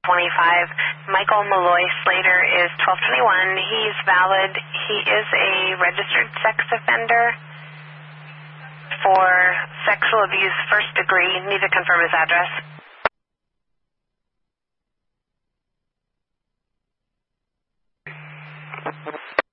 25. Michael Malloy Slater is 1221. He's valid. He is a registered sex offender for sexual abuse first degree. Need to confirm his address.